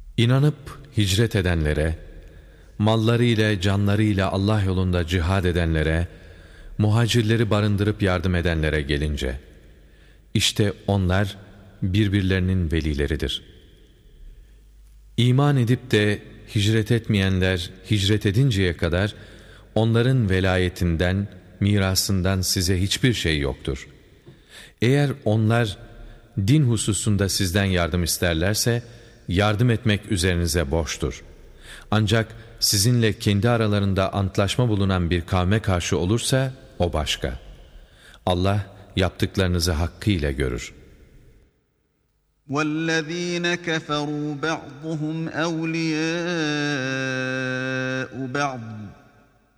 İnanıp hicret edenlere, mallarıyla, canlarıyla Allah yolunda cihad edenlere, muhacirleri barındırıp yardım edenlere gelince, işte onlar birbirlerinin velileridir. İman edip de hicret etmeyenler hicret edinceye kadar onların velayetinden, mirasından size hiçbir şey yoktur. Eğer onlar din hususunda sizden yardım isterlerse, yardım etmek üzerinize borçtur. Ancak sizinle kendi aralarında antlaşma bulunan bir kavme karşı olursa, o başka. Allah yaptıklarınızı hakkıyla görür. وَالَّذ۪ينَ كَفَرُوا بَعْضُهُمْ اَوْلِيَاءُ بَعْضٍ